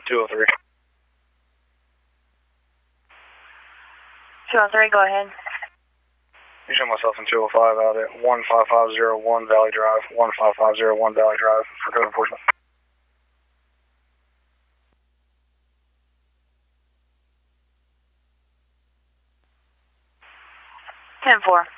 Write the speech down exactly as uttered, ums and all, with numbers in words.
two oh three. two oh three, go ahead. You show myself in two oh five out at one five five zero one Valley Drive, one five five zero one Valley Drive for code enforcement. ten four.